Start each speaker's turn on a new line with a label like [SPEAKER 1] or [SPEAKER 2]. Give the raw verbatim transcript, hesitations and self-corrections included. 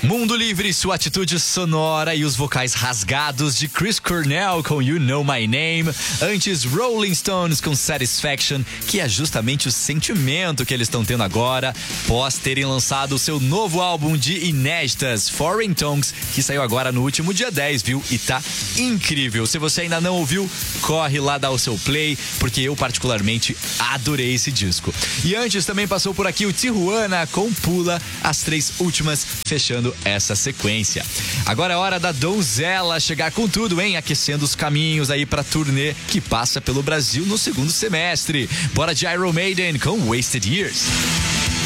[SPEAKER 1] Mundo Livre, sua atitude sonora e os vocais rasgados de Chris Cornell com You Know My Name. Antes, Rolling Stones com Satisfaction, que é justamente o sentimento que eles estão tendo agora, pós terem lançado o seu novo álbum de inéditas, Foreign Tongues, que saiu agora no último dia dez, viu? E tá incrível. Se você ainda não ouviu, corre lá dar o seu play, porque eu particularmente adorei esse disco. E antes também passou por aqui o Tijuana com Pula, as três últimas, fechando essa sequência. Agora é hora da Donzela chegar com tudo, hein? Aquecendo os caminhos aí pra turnê que passa pelo Brasil no segundo semestre. Bora de Iron Maiden com Wasted Years.